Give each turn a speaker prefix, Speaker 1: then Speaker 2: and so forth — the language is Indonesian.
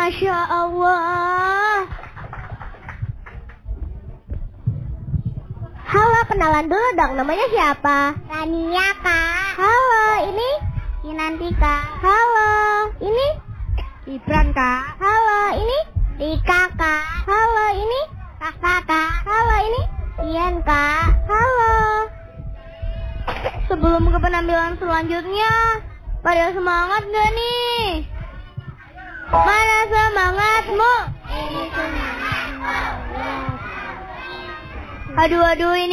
Speaker 1: Masya Allah. Halo, kenalan dulu dong. Namanya siapa?
Speaker 2: Rania, Kak.
Speaker 1: Halo, ini?
Speaker 2: Kinanti, Kak.
Speaker 1: Halo, ini?
Speaker 2: Ibran, Kak.
Speaker 1: Halo, ini?
Speaker 2: Rika, Kak.
Speaker 1: Halo, ini?
Speaker 2: Kakak, Kak.
Speaker 1: Halo, ini?
Speaker 2: Ian, Kak.
Speaker 1: Halo. Sebelum ke penampilan selanjutnya, pada semangat gak nih? Mana semangatmu?
Speaker 2: Ini semangat.
Speaker 1: Aduh, ini